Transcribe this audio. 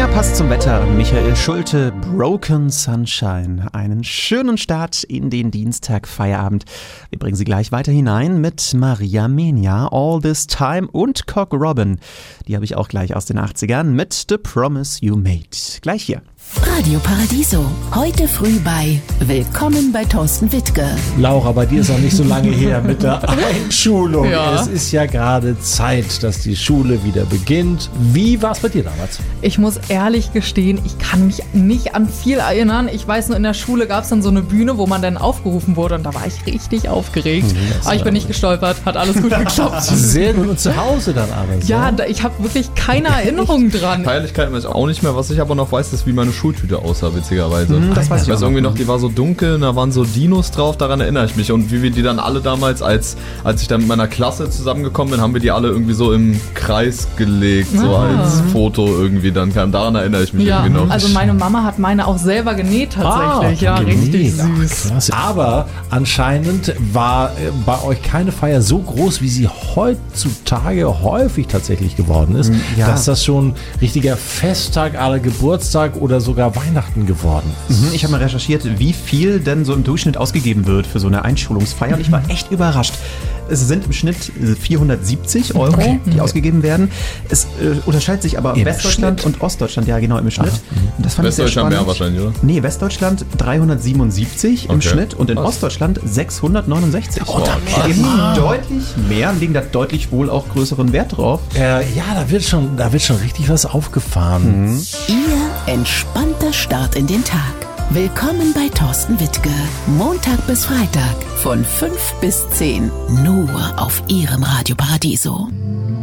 Ja, passt zum Wetter. Michael Schulte, Broken Sunshine. Einen schönen Start in den Dienstag Feierabend. Wir bringen Sie gleich weiter hinein mit Maria Menia, All This Time und Cock Robin. Die habe ich auch gleich aus den 80ern mit The Promise You Made. Gleich hier. Radio Paradiso. Heute früh bei Willkommen bei Thorsten Wittke. Laura, bei dir ist noch nicht so lange her mit der Einschulung. Ja. Es ist ja gerade Zeit, dass die Schule wieder beginnt. Wie war es bei dir damals? Ich muss ehrlich gestehen, ich kann mich nicht an viel erinnern. Ich weiß nur, in der Schule gab es dann so eine Bühne, wo man dann aufgerufen wurde und da war ich richtig aufgeregt. Aber ich bin nicht gestolpert, hat alles gut geklappt. Sehr gut. Und zu Hause dann aber so. Ja, ich habe wirklich keine Erinnerung dran. Feierlichkeiten weiß ich auch nicht mehr. Was ich aber noch weiß, ist, wie meine Schultüte aussah, witzigerweise. Das weiß ich auch irgendwie noch. noch, die war so dunkel und da waren so Dinos drauf, daran erinnere ich mich. Und wie wir die dann alle damals, als ich dann mit meiner Klasse zusammengekommen bin, haben wir die alle irgendwie so im Kreis gelegt, so als Foto irgendwie dann kam. Daran erinnere ich mich Ja, irgendwie noch. also meine Mama hat meine auch selber genäht tatsächlich. Ja, richtig süß. Klasse. Aber anscheinend war bei euch keine Feier so groß, wie sie heutzutage häufig tatsächlich geworden ist, Ja. dass das schon richtiger Festtag, aller Geburtstag oder sogar Weihnachten geworden ist. Ich habe mal recherchiert, wie viel denn so im Durchschnitt ausgegeben wird für so eine Einschulungsfeier und ich war echt überrascht. Es sind im Schnitt 470 Euro, die ausgegeben werden. Es unterscheidet sich aber Im Westdeutschland Schnitt? und Ostdeutschland, ja genau, im Schnitt. Und das fand ich sehr Westdeutschland spannend. mehr wahrscheinlich, oder? Nee, Westdeutschland 377 im Okay. Schnitt und in Krass. Ostdeutschland 669. Oh, krass. Eben deutlich mehr, legen da deutlich wohl auch größeren Wert drauf. Ja, da wird schon richtig was aufgefahren. Ihr entspannter Start in den Tag. Willkommen bei Thorsten Wittke. Montag bis Freitag von 5 bis 10. Nur auf Ihrem Radio Paradiso.